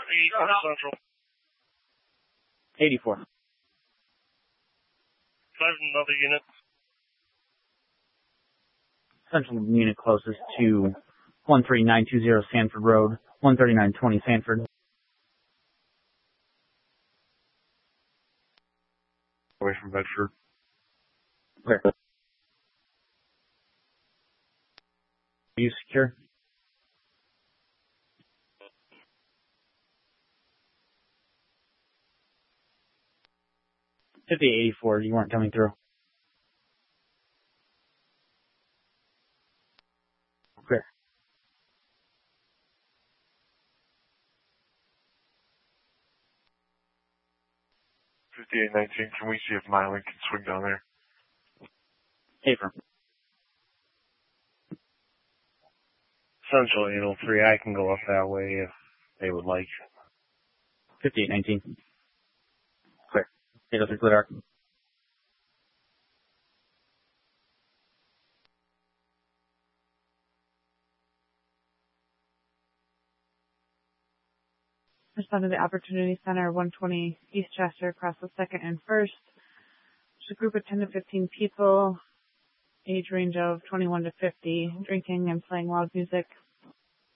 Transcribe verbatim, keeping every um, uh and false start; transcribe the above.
eighty-four Central. eighty-four. Five another unit. Central unit closest to one three nine two zero Sanford Road, one thirty-nine twenty Sanford. Away from Bedford. Clear. Are you secure? fifty eighty-four, you weren't coming through. Clear. fifty-eight nineteen, can we see if Mylan can swing down there? Affirm. Central eight oh three, I can go up that way if they would like. fifty-eight nineteen. Clear. eight oh three, clear dark. Respond to the Opportunity Center, one twenty East Chester, across the second and first. It's a group of ten to fifteen people, age range of twenty-one to fifty, drinking and playing loud music.